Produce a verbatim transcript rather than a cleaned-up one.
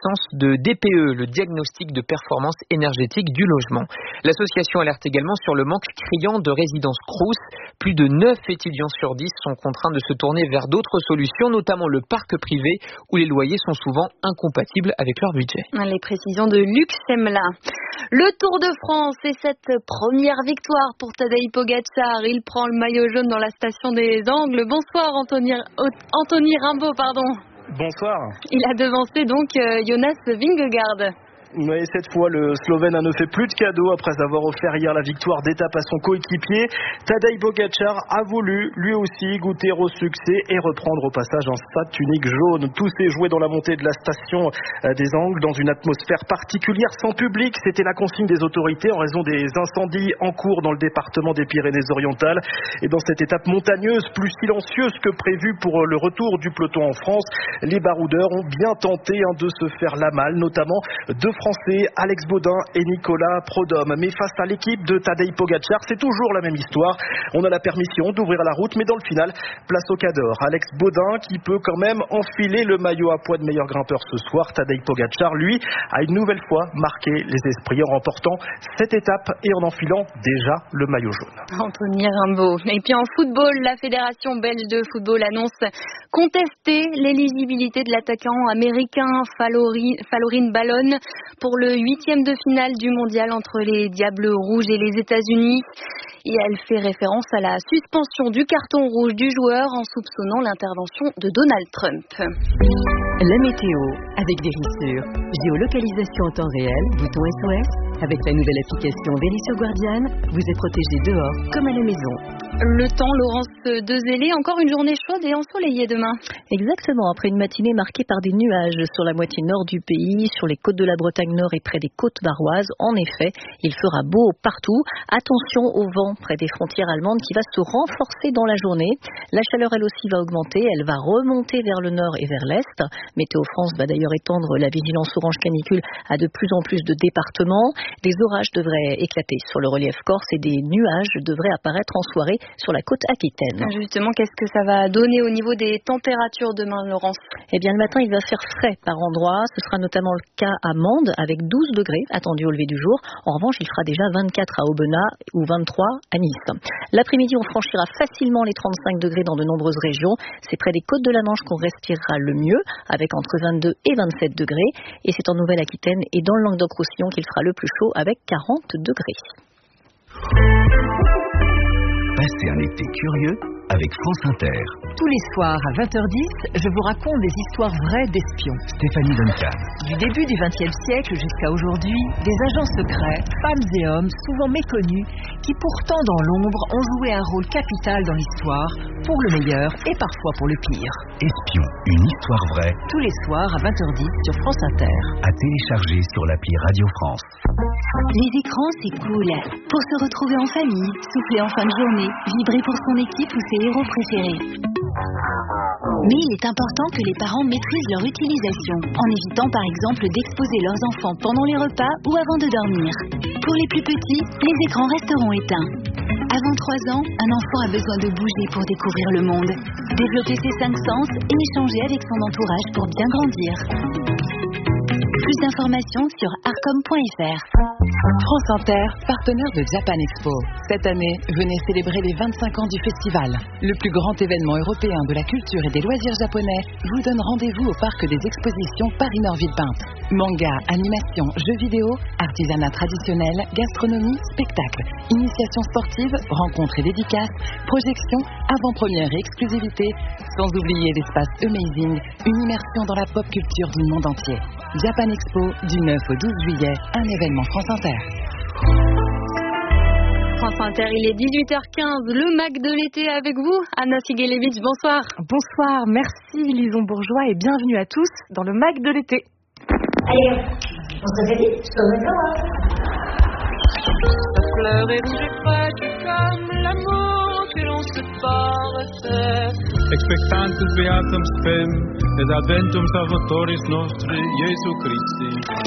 l'absence de D P E, le diagnostic de performance énergétique du logement. L'association alerte également sur le manque criant de résidences Crous. Plus de neuf étudiants sur dix sont contraints de se tourner vers d'autres solutions, notamment le parc privé, où les loyers sont souvent incompatibles avec leur budget. Les précisions de Luc Semla. Le Tour de France et cette première victoire pour Tadej Pogačar. Il prend le maillot jaune dans la station des Angles. Bonsoir Anthony, Anthony Rimbaud, pardon. Bonsoir. Il a devancé donc euh, Jonas Vingegaard. Oui, cette fois, le Slovène ne fait plus de cadeaux après avoir offert hier la victoire d'étape à son coéquipier. Tadej Pogačar a voulu, lui aussi, goûter au succès et reprendre au passage en sa tunique jaune. Tout s'est joué dans la montée de la station des Angles, dans une atmosphère particulière, sans public. C'était la consigne des autorités en raison des incendies en cours dans le département des Pyrénées-Orientales. Et dans cette étape montagneuse, plus silencieuse que prévu pour le retour du peloton en France, les baroudeurs ont bien tenté hein, de se faire la malle, notamment deux Français, Alex Baudin et Nicolas Prodhomme. Mais face à l'équipe de Tadej Pogačar, c'est toujours la même histoire. On a la permission d'ouvrir la route, mais dans le final, place au cador. Alex Baudin qui peut quand même enfiler le maillot à poids de meilleur grimpeur ce soir. Tadej Pogačar, lui, a une nouvelle fois marqué les esprits en remportant cette étape et en enfilant déjà le maillot jaune. Anthony Rimbaud. Et puis en football, la Fédération belge de football annonce contester l'éligibilité de l'attaquant américain Falorin Ballon pour le huitième de finale du mondial entre les Diables Rouges et les États-Unis. Et elle fait référence à la suspension du carton rouge du joueur en soupçonnant l'intervention de Donald Trump. La météo avec Verisure. Géolocalisation en temps réel, bouton S O S. Avec la nouvelle application Verisure Guardian, vous êtes protégé dehors comme à la maison. Le temps, Laurence Dezellé, encore une journée chaude et ensoleillée demain. Exactement, après une matinée marquée par des nuages sur la moitié nord du pays, sur les côtes de la Bretagne Nord et près des côtes varoises. En effet, il fera beau partout. Attention au vent près des frontières allemandes qui va se renforcer dans la journée. La chaleur, elle aussi, va augmenter. Elle va remonter vers le nord et vers l'est. Météo France va d'ailleurs étendre la vigilance orange canicule à de plus en plus de départements. Des orages devraient éclater sur le relief corse et des nuages devraient apparaître en soirée sur la côte aquitaine. Justement, qu'est-ce que ça va donner au niveau des températures demain, Laurence ? Eh bien, le matin, il va faire frais par endroits. Ce sera notamment le cas à Mende, avec douze degrés attendus au lever du jour. En revanche, il fera déjà vingt-quatre à Aubenas ou vingt-trois à Nice. L'après-midi, on franchira facilement les trente-cinq degrés dans de nombreuses régions. C'est près des côtes de la Manche qu'on respirera le mieux, avec entre vingt-deux et vingt-sept degrés. Et c'est en Nouvelle-Aquitaine et dans le Languedoc-Roussillon qu'il fera le plus chaud, avec quarante degrés. Passez un été curieux avec France Inter. Tous les soirs à vingt heures dix, je vous raconte des histoires vraies d'espions. Stéphanie Duncan. Du début du vingtième siècle jusqu'à aujourd'hui, des agents secrets, femmes et hommes, souvent méconnus, qui pourtant dans l'ombre ont joué un rôle capital dans l'histoire, pour le meilleur et parfois pour le pire. Espion, une histoire vraie. Tous les soirs à vingt heures dix sur France Inter. À télécharger sur l'appli Radio France. Les écrans, c'est cool. Pour se retrouver en famille, souffler en fin de journée, vibrer pour son équipe ou ses héros préférés. Mais il est important que les parents maîtrisent leur utilisation, en évitant par exemple d'exposer leurs enfants pendant les repas ou avant de dormir. Pour les plus petits, les écrans resteront éteints. Avant trois ans, un enfant a besoin de bouger pour découvrir le monde, développer ses cinq sens et échanger avec son entourage pour bien grandir. Plus d'informations sur arcom point f r. France Inter, partenaire de Japan Expo. Cette année, venez célébrer les vingt-cinq ans du festival. Le plus grand événement européen de la culture et des loisirs japonais vous donne rendez-vous au parc des expositions Paris-Nord-Villepinte. Manga, animation, jeux vidéo, artisanat traditionnel, gastronomie, spectacle, initiation sportive, rencontres et dédicaces, projections, avant-première et exclusivité, sans oublier l'espace Amazing, une immersion dans la pop culture du monde entier. Japan Expo, du neuf au douze juillet, un événement France Inter. France Inter, il est dix-huit heures quinze, le Mac de l'été avec vous, Anna Sigelevich, bonsoir. Bonsoir, merci Lison Bourgeois et bienvenue à tous dans le Mac de l'été. Allez, on se réveille, je te regarde. Ta fleur est rouge et fraîche comme l'amour que l'on se porte. Expectantes beatum spem, et adventum salvatoris nostri, Jesu Christi.